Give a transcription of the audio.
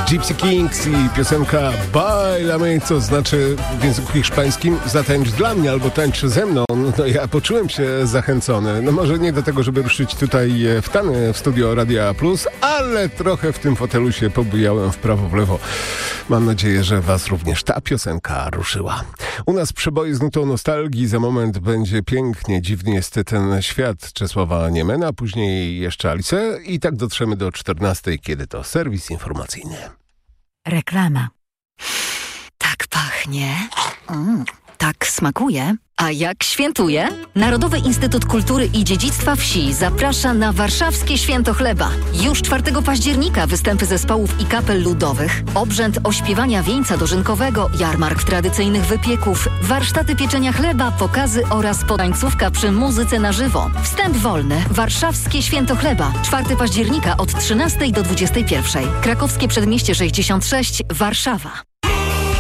Gypsy Kings i piosenka Bailame, co znaczy w języku hiszpańskim zatańcz dla mnie albo tańcz ze mną. No ja poczułem się zachęcony. No może nie do tego, żeby ruszyć tutaj w tany w studio Radia Plus, ale trochę w tym fotelu się pobujałem w prawo, w lewo. Mam nadzieję, że was również ta piosenka ruszyła. U nas przeboje z nutą nostalgii. Za moment będzie pięknie, dziwny jest ten świat Czesława Niemena, później jeszcze Alice i tak dotrzemy do 14, kiedy to serwis informacyjny. Reklama. Tak pachnie. Tak smakuje. A jak świętuje? Narodowy Instytut Kultury i Dziedzictwa Wsi zaprasza na warszawskie Święto Chleba. Już 4 października występy zespołów i kapel ludowych, obrzęd ośpiewania wieńca dożynkowego, jarmark tradycyjnych wypieków, warsztaty pieczenia chleba, pokazy oraz potańcówka przy muzyce na żywo. Wstęp wolny. Warszawskie Święto Chleba. 4 października od 13 do 21. Krakowskie Przedmieście 66, Warszawa.